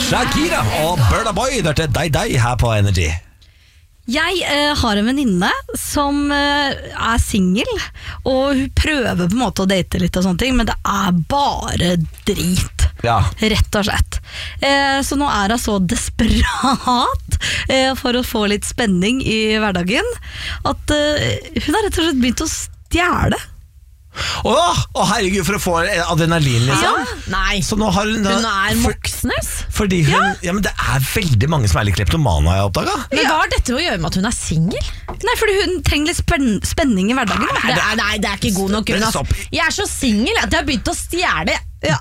Shakira og Burna Boy, det er deg her på Energy. Jeg har en venninne som er single, og hun prøver på en måte å date litt og sånne ting, men det er bare drit. Ja. Rett og slett. Så nå er hun så desperat for å få litt spenning i hverdagen, at hun har rett og slett begynt å stjele. Herregud, for å få adrenalin liksom. Ja. Nei, Så nå har hun er Moxnes. Fordi hun, men det er veldig mange som er litt kleptomane, har jeg oppdaget. Men hva har dette å gjøre med at hun er single? Nei, fordi hun trenger litt spenning i hverdagen. Nei, det er ikke god nok grunn. Stopp. Jeg er så single at jeg har begynt å stjele. Ja.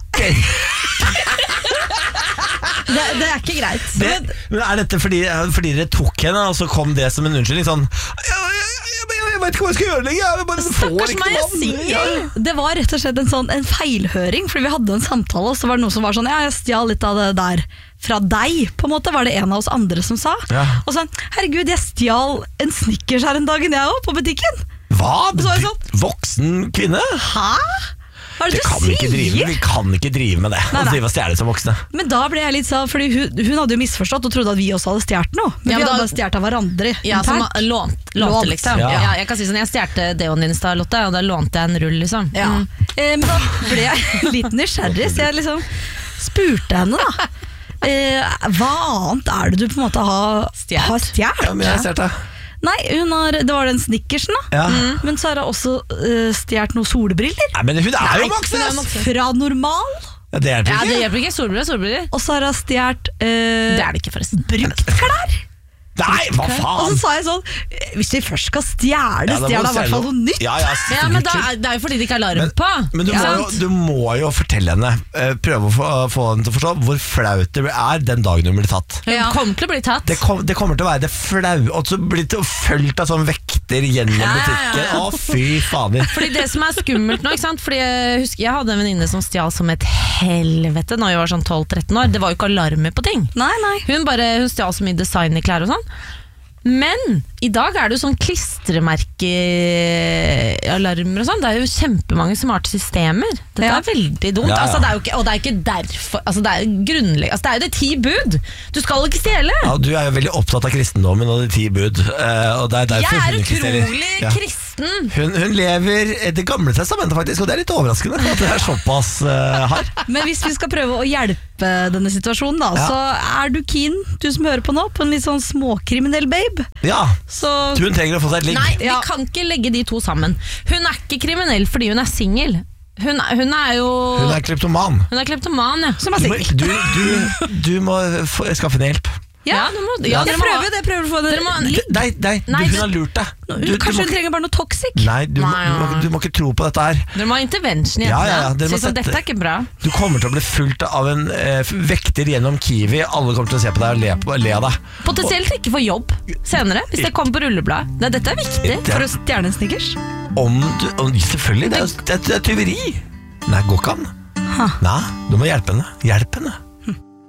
det er ikke greit. Men er dette fordi dere tok henne, og så kom det som en unnskyldning sånn jeg vet ikke hva jeg skal gjøre lenger. Jeg bare får ikke mann. Det var rett og slett en feilhøring, fordi vi hadde en samtale, og så var det noe som var sånn, ja, jeg stjal litt av det der fra deg, på en måte, var det en av oss andre som sa. Ja. Og sånn, herregud, jeg stjal en Snickers her en dag, jeg også, på butikken. Hva? Så var det sånn, Voksen kvinne? hæ? Hva er det Det du kan vi ikke drive med. sier? Vi kan ikke drive med det. Nei. Og drive og stjele som voksne. Men da ble jeg litt sånn, fordi hun hadde jo misforstått og trodde at vi også hadde stjert noe. Men Ja, vi men hadde da- bare stjert av hverandre Ja, som internt. lånte Lånt, liksom. ja. Ja, jeg kan si sånn, jeg stjerte deoen din i stad, Lotte, og da lånte jeg en rull, liksom. Ja. Men da ble jeg litt nysgjerrig, så jeg liksom spurte henne da. Hva annet er det du på en måte har stjert? Ja, men jeg ser det. Nei, det var den Snickersen da. Ja. Men så har hun også stjert noen solbriller. Nei, men hun er jo Nei, voksen! hun er ass! voksen. Fra normal. Ja, det er det Ja, det ikke. hjelper ikke. Solbriller. Og så har hun stjert Det er det ikke, forresten. brukt klær. Nei, hva Og så faen? sa jeg sånn, hvis vi først skal stjele, Ja, da må stjele du i hvert fall stjele noe nytt. Ja, Ja, men det er jo fordi det ikke er alarm på. Men du må jo fortelle henne, prøve å få henne til å forstå hvor flaut det er den dagen hun blir tatt. Hun kommer til å bli tatt. Det kommer til å være det flau, og så blir det fulgt av sånn vekter gjennom Ja, ja, butikken. ja. Å, fy fader. Fordi det som er skummelt nå, ikke sant? Fordi jeg husker jeg hadde en venninne som stjal som et helvete når jeg var sånn 12-13 år. Det var jo ikke alarmer på ting. Nei. Hun stjal så mye design i klær og sånn. Men i dag er det jo sånn klistremerkealarmer og sånn. Det er jo kjempemange smarte systemer. Dette Ja. er veldig dumt. Ja, ja. Altså, det er jo ikke, og det er ikke derfor det er grunnleggende. Altså, det er jo det 10 bud. Du skal ikke stjele. Ja, du er jo veldig opptatt av kristendommen og de 10 bud. Og det er derfor Jeg er hun ikke stjeler. utrolig Ja. kristen. Hun lever Det gamle testamentet faktisk, og det er litt overraskende at det er såpass hard. Men hvis vi skal prøve å hjelpe denne situasjonen da, Ja. så er du keen, du som hører på nå, på en litt sånn småkriminell babe. Ja, Så hun trenger å få seg et ligg. Nei, Ja. vi kan ikke legge de to sammen. Hun er ikke kriminell fordi hun er singel. Hun er jo Hun er kleptoman. Hun er kleptoman, ja. som er Du må, sikker. du må skaffe henne hjelp. Ja, du må, Ja, dere jeg må- prøver det. Jeg prøver å få Dere må, det. Nei, Nei, hun har lurt deg. Kanskje hun trenger bare noe toxic? Nei, du må ikke tro på dette her. dere må ha intervention, Ja, jentene. ja, dere må Si sånn, sette- dette er ikke bra. Du kommer til å bli fulgt av en vekter gjennom Kiwi. Alle kommer til å se på deg og le av deg. Potensielt ikke få jobb senere, hvis det kommer på rullebladet. Nei, dette er viktig. For å stjerne en Snickers? Selvfølgelig, det er tyveri. Nei, går ikke an. Nei, du må hjelpe henne. Hjelp henne.